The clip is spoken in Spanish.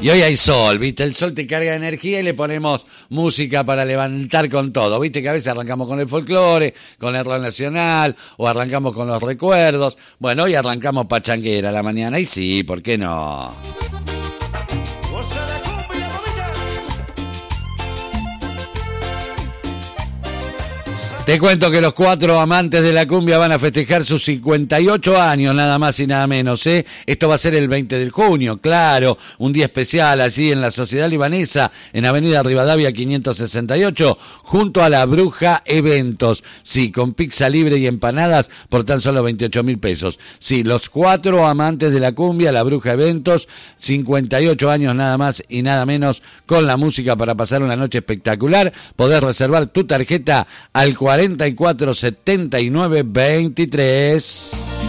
Y hoy hay sol, ¿viste? El sol te carga energía y le ponemos música para levantar con todo. ¿Viste que a veces arrancamos con el folclore, con el rock nacional, o arrancamos con los recuerdos? Bueno, hoy arrancamos pachanguera a la mañana y sí, ¿por qué no? Te cuento que los 4 amantes de la cumbia van a festejar sus 58 años, nada más y nada menos, ¿eh? Esto va a ser el 20 de junio, claro, un día especial allí en la Sociedad Libanesa, en Avenida Rivadavia 568, junto a La Bruja Eventos. Sí, con pizza libre y empanadas por tan solo 28.000 pesos. Sí, los 4 amantes de la cumbia, La Bruja Eventos, 58 años nada más y nada menos, con la música para pasar una noche espectacular. Podés reservar tu tarjeta al 44 79 23.